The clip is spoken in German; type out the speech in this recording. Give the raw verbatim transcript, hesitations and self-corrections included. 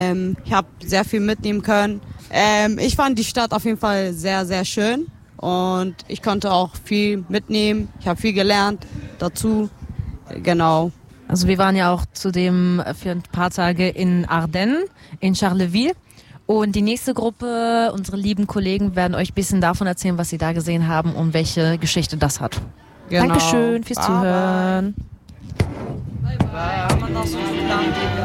Ähm, ich habe sehr viel mitnehmen können. Ähm, ich fand die Stadt auf jeden Fall sehr, sehr schön und ich konnte auch viel mitnehmen. Ich habe viel gelernt dazu. Genau. Also wir waren ja auch zudem für ein paar Tage in Ardennes, in Charleville. Und die nächste Gruppe, unsere lieben Kollegen, werden euch ein bisschen davon erzählen, was sie da gesehen haben und welche Geschichte das hat. Genau. Dankeschön fürs Bye, Zuhören. Bye, bye.